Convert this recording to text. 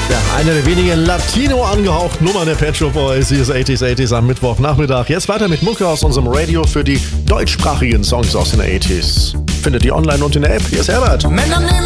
Ja, eine der wenigen Latino angehauchten Nummern der Pet Shop Boys. Hier ist 80s am Mittwochnachmittag. Jetzt weiter mit Mucke aus unserem Radio für die deutschsprachigen Songs aus den 80s. Findet ihr online und in der App. Hier ist Herbert.